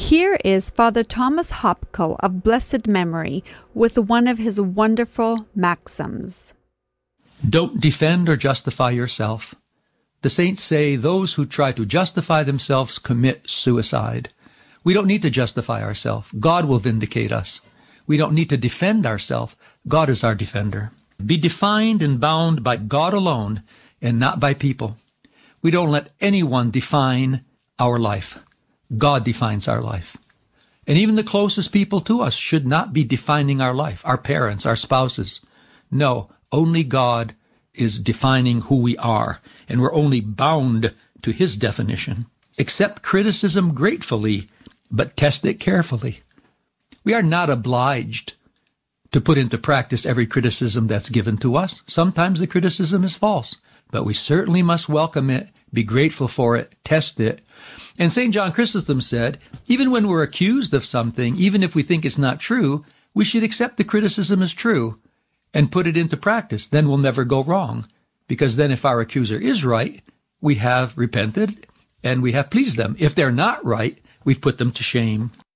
Here is Father Thomas Hopko of blessed memory with one of his wonderful maxims. Don't defend or justify yourself. The saints say those who try to justify themselves commit suicide. We don't need to justify ourselves. God will vindicate us. We don't need to defend ourselves. God is our defender. Be defined and bound by God alone and not by people. We don't let anyone define our life. God defines our life. And even the closest people to us should not be defining our life, our parents, our spouses. No, only God is defining who we are, and we're only bound to his definition. Accept criticism gratefully, but test it carefully. We are not obliged to put into practice every criticism that's given to us. Sometimes the criticism is false, but we certainly must welcome it, be grateful for it, test it. And St. John Chrysostom said, even when we're accused of something, even if we think it's not true, we should accept the criticism as true and put it into practice. Then we'll never go wrong. Because then if our accuser is right, we have repented and we have pleased them. If they're not right, we've put them to shame.